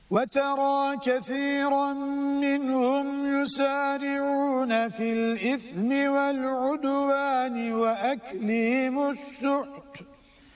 وترى كثيرا منهم يسارعون في الإثم والعدوان وأكلهم السحت